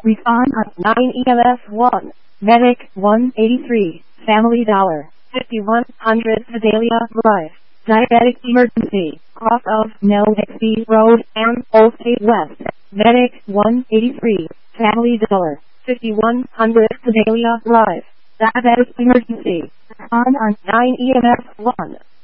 Respond on 9 EMS 1. Medic 183. Family Dollar. 5100 Sedalia Drive. Diabetic emergency. Cross of Nelvixby Road and Old State West. Medic 183. Family Dollar. 5100 Sedalia Drive. Diabetic emergency. On 9 EMS 1.